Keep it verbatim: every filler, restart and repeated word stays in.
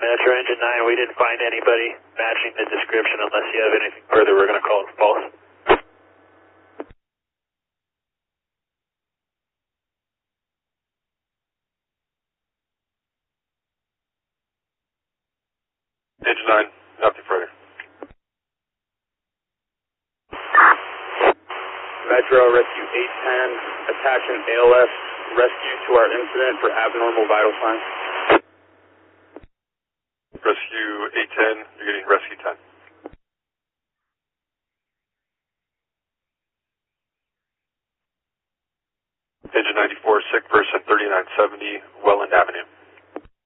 Metro Engine nine, we didn't find anybody matching the description. Unless you have anything further, we're going to call it false. Engine nine, nothing further. Metro Rescue eight ten, attach an A L S rescue to our incident for abnormal vital signs. Rescue eight ten, you're getting rescue time.